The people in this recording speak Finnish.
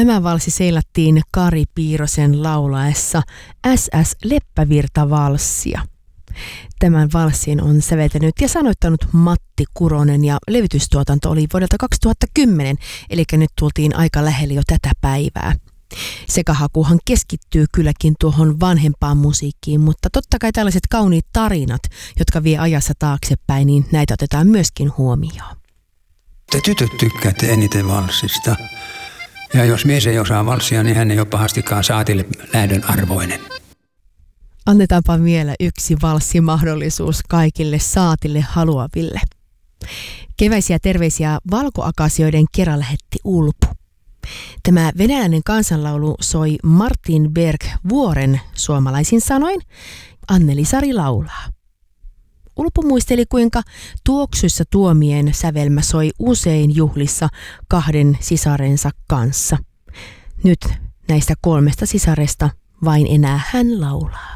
Tämä valssi seilattiin Kari Piirosen laulaessa SS Leppävirta-valssia. Tämän valssin on säveltänyt ja sanoittanut Matti Kuronen ja levytystuotanto oli vuodelta 2010, eli nyt tultiin aika lähelle jo tätä päivää. Sekahakuhan keskittyy kylläkin tuohon vanhempaan musiikkiin, mutta totta kai tällaiset kauniit tarinat, jotka vie ajassa taaksepäin, niin näitä otetaan myöskin huomioon. Te tytöt tykkäätte eniten valssista. Ja jos mies ei osaa valssia, niin hän ei ole pahastikaan saatille lähdön arvoinen. Annetaanpa vielä yksi valssimahdollisuus kaikille saatille haluaville. Keväisiä terveisiä valkoakasioiden kerran lähetti Ulpu. Tämä venäläinen kansanlaulu soi Martin Berg Vuoren suomalaisin sanoin. Anneli Sari laulaa. Ulpu muisteli, kuinka tuoksuissa tuomien sävelmä soi usein juhlissa kahden sisarensa kanssa. Nyt näistä 3 sisaresta vain enää hän laulaa.